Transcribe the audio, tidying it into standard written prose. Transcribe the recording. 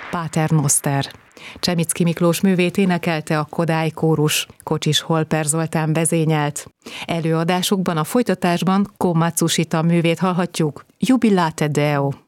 Pater Noster. Csemicki Miklós művét énekelte a Kodály Kórus, Kocsis Holper Zoltán vezényelt. Előadásukban a folytatásban Kó Matsushita művét hallhatjuk, Jubilate Deo.